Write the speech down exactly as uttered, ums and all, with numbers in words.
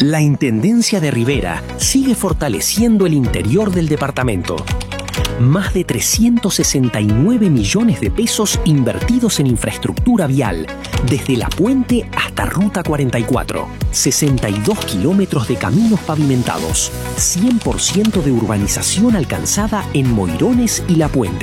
La Intendencia de Rivera sigue fortaleciendo el interior del departamento. Más de trescientos sesenta y nueve millones de pesos invertidos en infraestructura vial, desde La Puente hasta Ruta cuarenta y cuatro. sesenta y dos kilómetros de caminos pavimentados. cien por ciento de urbanización alcanzada en Moirones y La Puente.